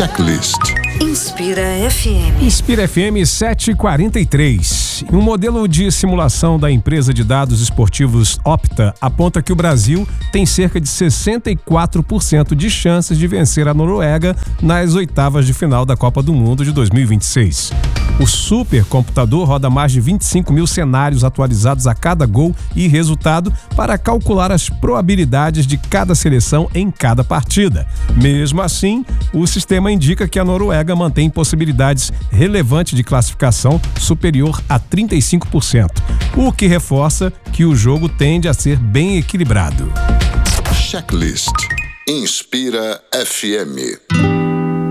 Checklist. Inspira FM. Inspira FM 743. Um modelo de simulação da empresa de dados esportivos Opta aponta que o Brasil tem cerca de 64% de chances de vencer a Noruega nas oitavas de final da Copa do Mundo de 2026. O supercomputador roda mais de 25 mil cenários atualizados a cada gol e resultado para calcular as probabilidades de cada seleção em cada partida. Mesmo assim, o sistema indica que a Noruega mantém possibilidades relevantes de classificação superior a 35%, o que reforça que o jogo tende a ser bem equilibrado. Checklist. Inspira FM.